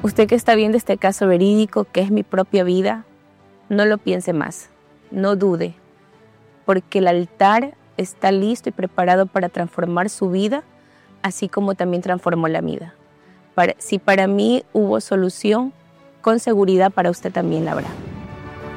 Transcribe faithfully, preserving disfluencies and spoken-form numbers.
Usted que está viendo este caso verídico, que es mi propia vida, no lo piense más, no dude, porque el altar está listo y preparado para transformar su vida, así como también transformó la mía. Para, si para mí hubo solución, con seguridad para usted también la habrá.